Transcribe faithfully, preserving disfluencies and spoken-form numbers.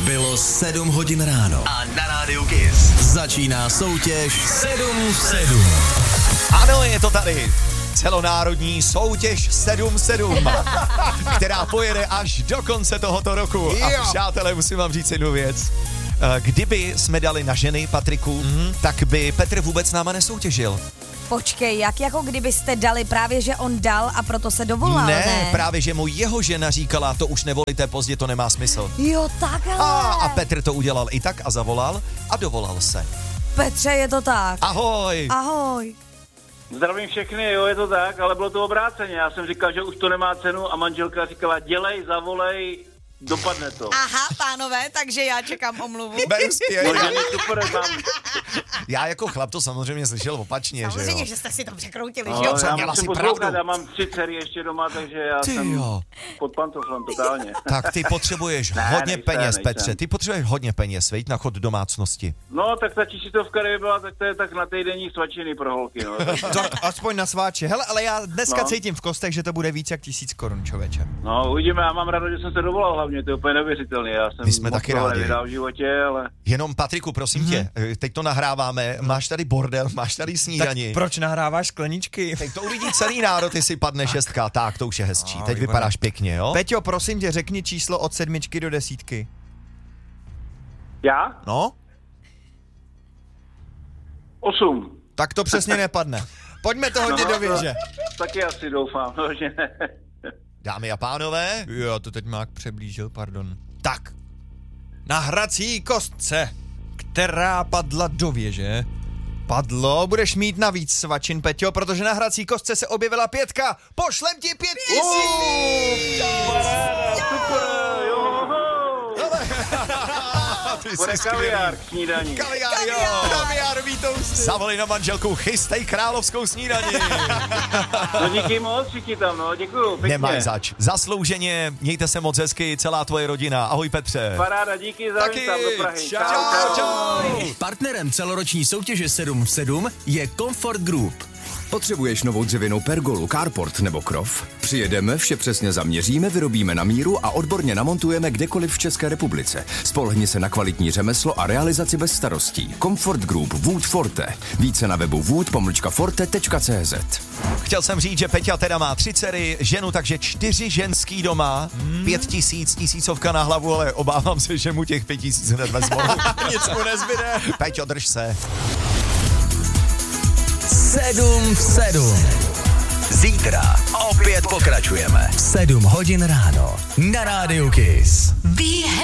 Bylo sedm hodin ráno a na rádiu Kiss začíná soutěž sedm v sedm. Ano, je to tady. Celonárodní soutěž sedm sedm, která pojede až do konce tohoto roku. A přátelé, musím vám říct jednu věc. Kdyby jsme dali na ženy, Patriku, mm-hmm. tak by Petr vůbec náma nesoutěžil. Počkej, jak jako kdybyste dali právě, že on dal a proto se dovolal, ne? ne? Právě, že mu jeho žena říkala, to už nevolíte, pozdě, to nemá smysl. Jo, takhle. A, a Petr to udělal i tak a zavolal a dovolal se. Petře, je to tak. Ahoj. Ahoj. Zdravím všechny, jo, je to tak, ale bylo to obráceně. Já jsem říkal, že už to nemá cenu a manželka říkala, dělej, zavolej, dopadne to. Aha, pánové, takže já čekám omluvu. Beru zpět. Možná super, mám. Já jako chlap to samozřejmě slyšel opačně, Samozřejmě, že jo? že jste si to překroutili, No, že jo? Co, já měla musím si poslouchat, pravdu. já mám tři dcery ještě doma, takže já Ty jsem jo. pod pantoflem totálně. Tak ty potřebuješ Ne, hodně nejsem, peněz, nejsem. Petře. Ty potřebuješ hodně peněz, veď, na chod domácnosti. No, tak ta tisícovka, kdyby byla, tak to je tak na týdenní svačiny pro holky, no. Tak aspoň na sváče. Hele, ale já dneska No. cítím v kostech, že to bude víc jak tisíc korun, člověče. No, uvidíme, já mám rád, že jsem se dovolal hlavně, to je úplně neuvěřitelné. Já jsem My jsme moc taky toho rádi. nevydal v životě, ale... Jenom, Patriku, prosím Mhm. tě, teď to nahráváme, máš tady bordel, máš tady Tak snídani. proč nahráváš skleničky? Teď to uvidí celý národ, jestli padne šestka. Tak, to už je hezčí. A, Teď výborně. vypadáš pěkně, jo? Peťo, prosím tě, řekni číslo od sedmičky do desítky. Já? No? Osm. Tak to přesně nepadne. Pojďme to hodit No, do věže. Taky asi doufám, no, že ne. Dámy a pánové, Jo, to teď Mák přeblížil, pardon. Tak. Na hrací kostce, která padla do věže, padlo, budeš mít navíc svačin, Peťo, protože na hrací kostce se objevila pětka. Pošlem ti pět tisíc! Super, jo, bude kaviár k snídaní. Kaviár, jo! Kaviárový tousty. Zavolej na manželku, chystej královskou snídani. No díky moc, všichni tam, no, děkuju, pěkně. Nemáš zač. Zaslouženě, mějte se moc hezky, celá tvoje rodina. Ahoj, Petře. Paráda, díky, zdravím tam do Prahy. Čau, čau, čau. Partnerem celoroční soutěže sedm v sedm je Comfort Group. Potřebuješ novou dřevěnou pergolu, carport nebo krov? Přijedeme, vše přesně zaměříme, vyrobíme na míru a odborně namontujeme kdekoliv v České republice. Spolehni se na kvalitní řemeslo a realizaci bez starostí. Comfort Group Wood Forte. Více na webu wood pomlčka forte tečka cé zet. Chtěl jsem říct, že Peťa teda má tři dcery, ženu, takže čtyři ženský doma, hmm. pět tisíc, tisícovka na hlavu, ale obávám se, že mu těch pět tisíc hned vezmou. Nic mu nezbyde. Peťo, drž se. sedm v sedm. Zítra opět pokračujeme. sedm hodin ráno na rádiu Kiss. Be